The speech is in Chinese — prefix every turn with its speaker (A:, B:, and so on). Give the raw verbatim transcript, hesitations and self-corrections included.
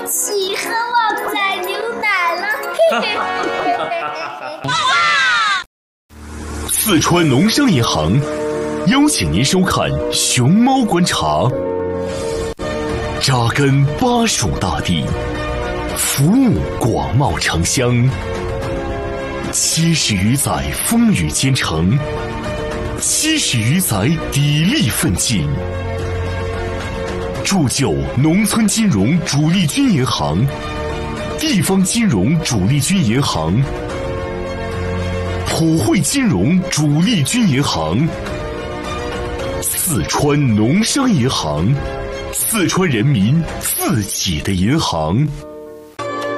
A: 起喝旺仔牛奶了。
B: 四川农商银行邀请您收看《熊猫观察》，扎根巴蜀大地，服务广袤城乡，七十余载风雨兼程，七十余载砥砺奋进，铸就农村金融主力军银行、地方金融主力军银行、普惠金融主力军银行、四川农商银行，四川人民自己的银行。